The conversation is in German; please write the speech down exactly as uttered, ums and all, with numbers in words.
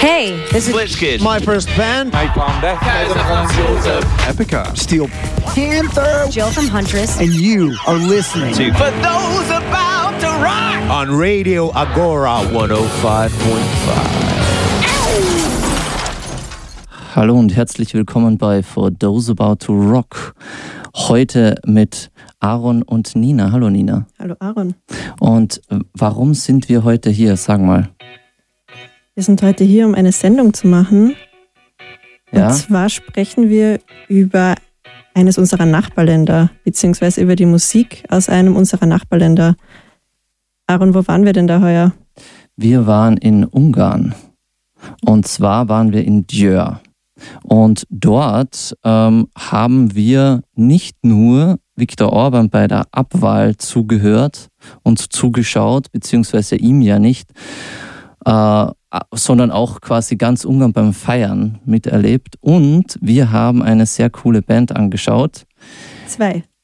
Hey, this is Blitzkid. My first band. Napalm Death. Epica. Steel Panther. Jill from Huntress. And you are listening To For those about to rock. on Radio Agora one oh five point five. Hallo und herzlich willkommen bei For Those About to Rock. Heute mit Aaron und Nina. Hallo Nina. Hallo Aaron. Und warum sind wir heute hier? Sag mal. Wir sind heute hier, um eine Sendung zu machen. Ja? Und zwar sprechen wir über eines unserer Nachbarländer, beziehungsweise über die Musik aus einem unserer Nachbarländer. Aaron, wo waren wir denn da heuer? Wir waren in Ungarn. Und zwar waren wir in Győr. Und dort ähm, haben wir nicht nur Viktor Orban bei der Abwahl zugehört und zugeschaut, beziehungsweise ihm ja nicht, äh, sondern auch quasi ganz Ungarn beim Feiern miterlebt. Und wir haben eine sehr coole Band angeschaut. Zwei.